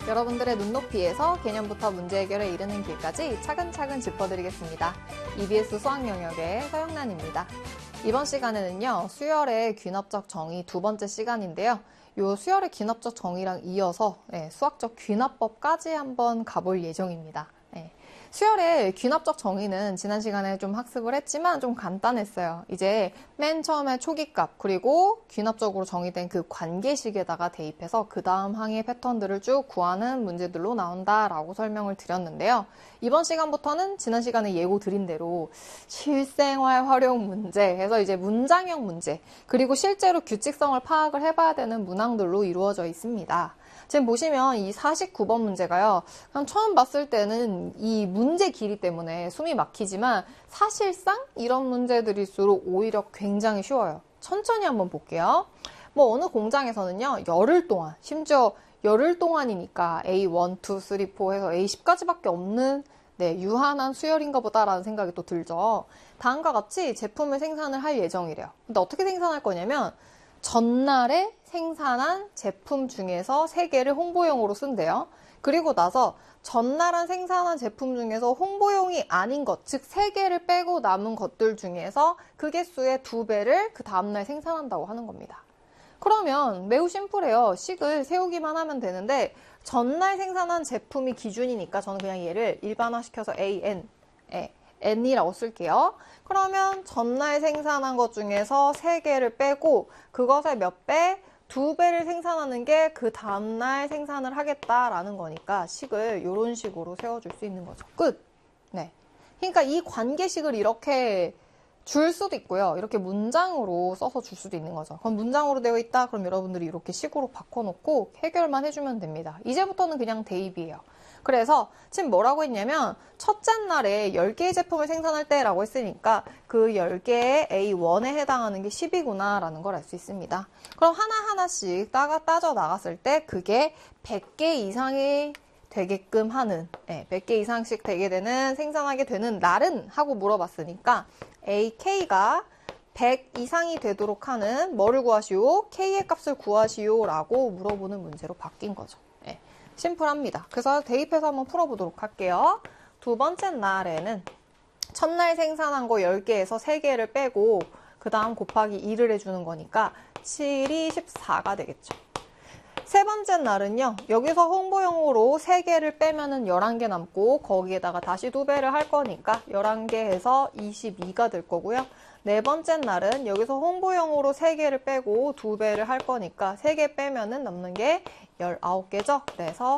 여러분들의 눈높이에서 개념부터 문제 해결에 이르는 길까지 차근차근 짚어드리겠습니다. EBS 수학 영역의 서영란입니다. 이번 시간에는요, 수열의 귀납적 정의 두 번째 시간인데요. 요 수열의 귀납적 정의랑 이어서 수학적 귀납법까지 한번 가볼 예정입니다. 수열의 귀납적 정의는 지난 시간에 좀 학습을 했지만 좀 간단했어요. 이제 맨 처음에 초기값 그리고 귀납적으로 정의된 그 관계식에다가 대입해서 그 다음 항의 패턴들을 쭉 구하는 문제들로 나온다라고 설명을 드렸는데요. 이번 시간부터는 지난 시간에 예고 드린 대로 실생활 활용 문제 해서 이제 문장형 문제 그리고 실제로 규칙성을 파악을 해봐야 되는 문항들로 이루어져 있습니다. 지금 보시면 이 49번 문제가요. 그냥 처음 봤을 때는 이 문제 길이 때문에 숨이 막히지만 사실상 이런 문제들일수록 오히려 굉장히 쉬워요. 천천히 한번 볼게요. 뭐 어느 공장에서는요. 열흘 동안, 심지어 열흘 동안이니까 A1, 2, 3, 4 해서 A10까지밖에 없는 유한한 수열인가 보다라는 생각이 또 들죠. 다음과 같이 제품을 생산을 할 예정이래요. 근데 어떻게 생산할 거냐면 전날에 생산한 제품 중에서 3개를 홍보용으로 쓴대요. 그리고 나서 전날에 생산한 제품 중에서 홍보용이 아닌 것, 즉 3개를 빼고 남은 것들 중에서 그 개수의 2배를 그 다음날 생산한다고 하는 겁니다. 그러면 매우 심플해요. 식을 세우기만 하면 되는데 전날 생산한 제품이 기준이니까 저는 그냥 얘를 일반화시켜서 AN, N이라고 쓸게요. 그러면 전날 생산한 것 중에서 3개를 빼고 그것의 몇 배? 2배를 생산하는 게 그 다음날 생산을 하겠다라는 거니까 식을 이런 식으로 세워줄 수 있는 거죠. 끝! 그러니까 이 관계식을 이렇게 줄 수도 있고요. 이렇게 문장으로 써서 줄 수도 있는 거죠. 그럼 문장으로 되어 있다? 그럼 여러분들이 이렇게 식으로 바꿔놓고 해결만 해주면 됩니다. 이제부터는 그냥 대입이에요. 그래서 지금 뭐라고 했냐면 첫째 날에 10개의 제품을 생산할 때라고 했으니까 그 10개의 A1에 해당하는 게 10이구나 라는 걸 알 수 있습니다. 그럼 하나하나씩 따져 나갔을 때 그게 100개 이상이 되게끔 하는 100개 이상씩 되게 되는 생산하게 되는 날은? 하고 물어봤으니까 AK가 100 이상이 되도록 하는 뭐를 구하시오? K의 값을 구하시오 라고 물어보는 문제로 바뀐 거죠. 심플합니다. 그래서 대입해서 한번 풀어보도록 할게요. 두 번째 날에는 첫날 생산한 거 10개에서 3개를 빼고 그 다음 곱하기 2를 해주는 거니까 7이 14가 되겠죠. 세 번째 날은요. 여기서 홍보용으로 3개를 빼면은 11개 남고 거기에다가 다시 2배를 할 거니까 11개에서 22가 될 거고요. 네 번째 날은 여기서 홍보용으로 3개를 빼고 2배를 할 거니까 3개 빼면은 남는 게 19개죠. 그래서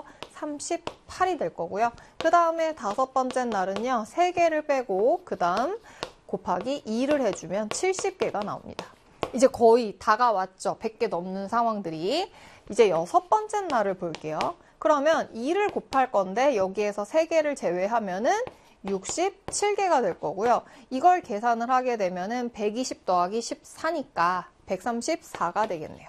38이 될 거고요. 그 다음에 다섯 번째 날은요. 3개를 빼고 그 다음 곱하기 2를 해주면 70개가 나옵니다. 이제 거의 다가왔죠. 100개 넘는 상황들이. 이제 여섯 번째 날을 볼게요. 그러면 2를 곱할 건데 여기에서 3개를 제외하면은 67개가 될 거고요. 이걸 계산을 하게 되면은 120 더하기 14니까 134가 되겠네요.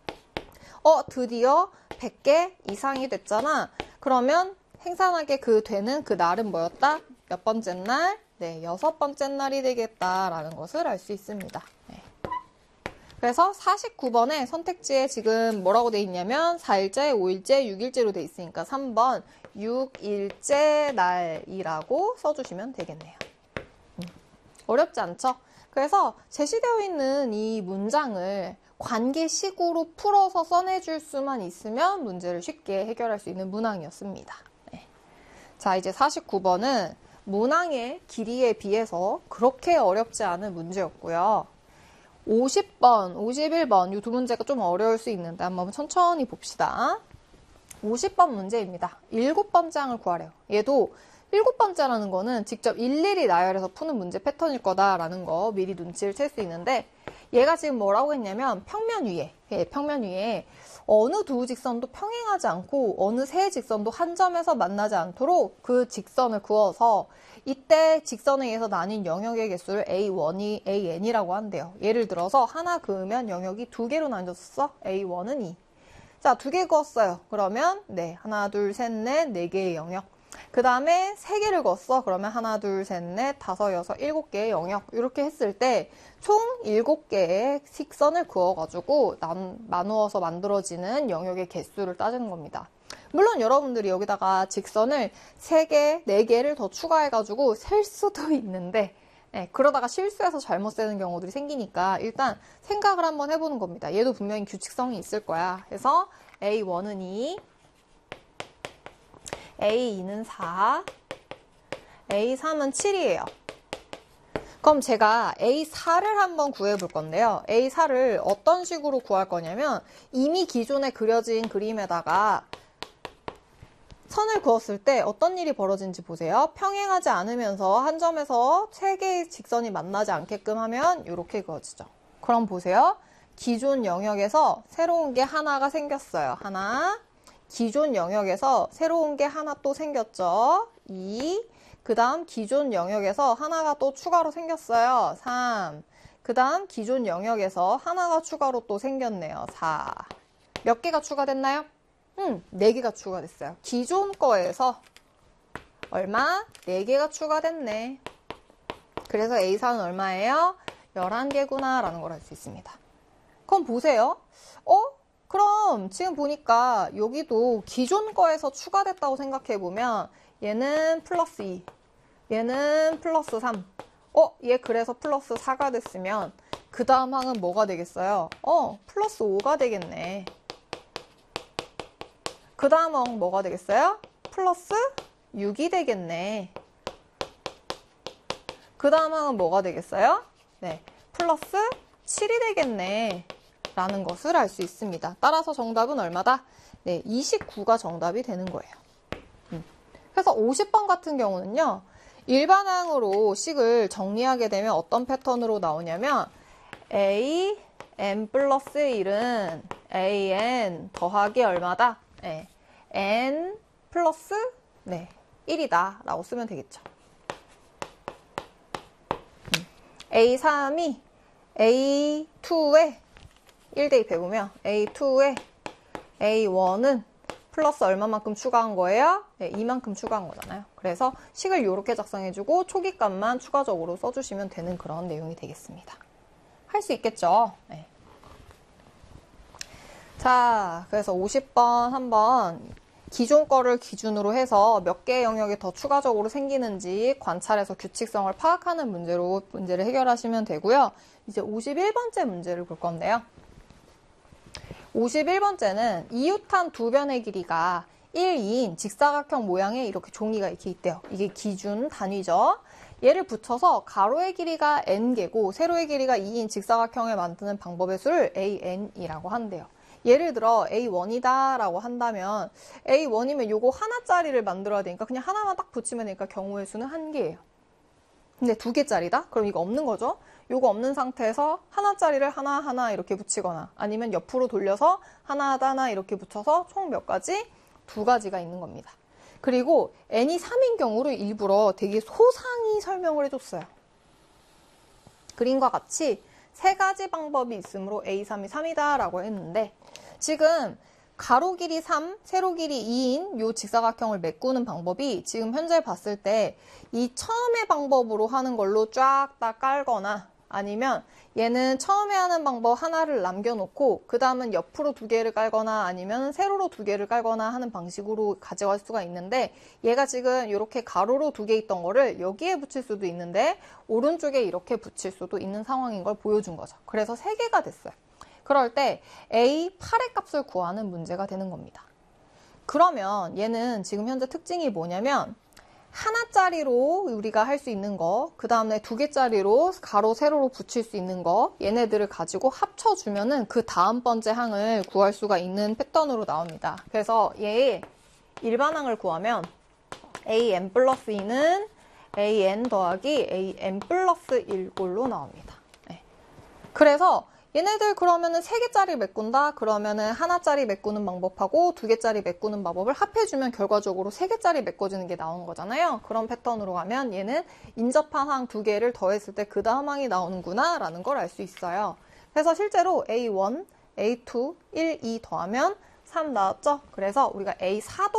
드디어 100개 이상이 됐잖아. 그러면 생산하게 되는 그 날은 뭐였다? 몇 번째 날? 여섯 번째 날이 되겠다라는 것을 알 수 있습니다. 그래서 49번에 선택지에 지금 뭐라고 돼 있냐면 4일째, 5일째, 6일째로 돼 있으니까 3번 6일째 날이라고 써주시면 되겠네요. 어렵지 않죠? 그래서 제시되어 있는 이 문장을 관계식으로 풀어서 써내줄 수만 있으면 문제를 쉽게 해결할 수 있는 문항이었습니다. 자, 이제 49번은 문항의 길이에 비해서 그렇게 어렵지 않은 문제였고요. 50번, 51번 이 두 문제가 좀 어려울 수 있는데 한번 천천히 봅시다. 50번 문제입니다. 7번째 항을 구하래요. 얘도 7번째라는 거는 직접 일일이 나열해서 푸는 문제 패턴일 거다라는 거 미리 눈치를 챌 수 있는데 얘가 지금 뭐라고 했냐면 평면 위에 어느 두 직선도 평행하지 않고 어느 세 직선도 한 점에서 만나지 않도록 그 직선을 그어서 이때 직선에 의해서 나뉜 영역의 개수를 A1이 AN이라고 한대요. 예를 들어서 하나 그으면 영역이 2개로 나눠졌어. A1은 2. 자, 2개 그었어요. 그러면 하나, 둘, 셋, 넷, 4개의 영역. 그 다음에 3개를 그었어. 그러면 하나, 둘, 셋, 넷, 5, 6, 7개의 영역. 이렇게 했을 때 총 7개의 직선을 그어가지고 나누어서 만들어지는 영역의 개수를 따지는 겁니다. 물론 여러분들이 여기다가 직선을 3개, 4개를 더 추가해가지고 셀 수도 있는데 그러다가 실수해서 잘못 세는 경우들이 생기니까 일단 생각을 한번 해보는 겁니다. 얘도 분명히 규칙성이 있을 거야. 그래서 A1은 2, A2는 4, A3은 7이에요. 그럼 제가 A4를 한번 구해볼 건데요. A4를 어떤 식으로 구할 거냐면 이미 기존에 그려진 그림에다가 선을 그었을 때 어떤 일이 벌어진지 보세요. 평행하지 않으면서 한 점에서 3개의 직선이 만나지 않게끔 하면 이렇게 그어지죠. 그럼 보세요. 기존 영역에서 새로운 게 하나가 생겼어요. 하나. 기존 영역에서 새로운 게 하나 또 생겼죠. 2. 그 다음 기존 영역에서 하나가 또 추가로 생겼어요. 3. 그 다음 기존 영역에서 하나가 추가로 또 생겼네요. 4. 몇 개가 추가됐나요? 4개가 추가됐어요. 기존 거에서 얼마? 4개가 추가됐네. 그래서 A4는 얼마예요? 11개구나 라는 걸 알 수 있습니다. 그럼 보세요. 그럼 지금 보니까 여기도 기존 거에서 추가됐다고 생각해보면 얘는 플러스 2, 얘는 플러스 3. 얘 그래서 플러스 4가 됐으면 그 다음 항은 뭐가 되겠어요? 플러스 5가 되겠네. 그 다음 항은 뭐가 되겠어요? 플러스 6이 되겠네. 그 다음 항은 뭐가 되겠어요? 네, 플러스 7이 되겠네. 라는 것을 알 수 있습니다. 따라서 정답은 얼마다? 네, 29가 정답이 되는 거예요. 그래서 50번 같은 경우는요. 일반항으로 식을 정리하게 되면 어떤 패턴으로 나오냐면 a, n 플러스 1은 an 더하기 얼마다? 네, n 플러스 1이다 라고 쓰면 되겠죠. a3이 a2에 1 대입해보면 a2에 a1은 플러스 얼마만큼 추가한 거예요? 네, 이만큼 추가한 거잖아요. 그래서 식을 이렇게 작성해주고 초기값만 추가적으로 써주시면 되는 그런 내용이 되겠습니다. 할 수 있겠죠? 네. 자, 그래서 50번 한번 기존 거를 기준으로 해서 몇 개의 영역이 더 추가적으로 생기는지 관찰해서 규칙성을 파악하는 문제로 문제를 해결하시면 되고요. 이제 51번째 문제를 볼 건데요. 51번째는 이웃한 두 변의 길이가 1, 2인 직사각형 모양의 이렇게 종이가 이렇게 있대요. 이게 기준 단위죠. 얘를 붙여서 가로의 길이가 n개고 세로의 길이가 2인 직사각형을 만드는 방법의 수를 an이라고 한대요. 예를 들어 A1이다 라고 한다면 A1이면 요거 하나짜리를 만들어야 되니까 그냥 하나만 딱 붙이면 되니까 경우의 수는 1개예요. 근데 2개짜리다? 그럼 이거 없는 거죠? 요거 없는 상태에서 하나짜리를 하나 이렇게 붙이거나 아니면 옆으로 돌려서 하나 이렇게 붙여서 총 몇 가지? 2가지가 있는 겁니다. 그리고 n이 3인 경우를 일부러 되게 소상히 설명을 해줬어요. 그림과 같이 3가지 방법이 있으므로 A3이 3이다 라고 했는데 지금 가로 길이 3, 세로 길이 2인 요 직사각형을 메꾸는 방법이 지금 현재 봤을 때 이 처음의 방법으로 하는 걸로 쫙 다 깔거나 아니면 얘는 처음에 하는 방법 하나를 남겨놓고 그 다음은 옆으로 2개를 깔거나 아니면 세로로 2개를 깔거나 하는 방식으로 가져갈 수가 있는데 얘가 지금 이렇게 가로로 2개 있던 거를 여기에 붙일 수도 있는데 오른쪽에 이렇게 붙일 수도 있는 상황인 걸 보여준 거죠. 그래서 3개가 됐어요. 그럴 때 A8의 값을 구하는 문제가 되는 겁니다. 그러면 얘는 지금 현재 특징이 뭐냐면 하나짜리로 우리가 할 수 있는 거, 그 다음에 2개짜리로 가로, 세로로 붙일 수 있는 거, 얘네들을 가지고 합쳐주면은 그 다음 번째 항을 구할 수가 있는 패턴으로 나옵니다. 그래서 얘의 일반항을 구하면 an 플러스 2는 an 더하기 an 플러스 1꼴로 나옵니다. 네. 그래서 얘네들 그러면은 3개짜리 메꾼다? 그러면은 하나짜리 메꾸는 방법하고 2개짜리 메꾸는 방법을 합해주면 결과적으로 3개짜리 메꿔지는 게 나오는 거잖아요. 그런 패턴으로 가면 얘는 인접한 항 2개를 더했을 때 그 다음 항이 나오는구나 라는 걸 알 수 있어요. 그래서 실제로 A1, A2, 1, 2 더하면 3 나왔죠? 그래서 우리가 A4도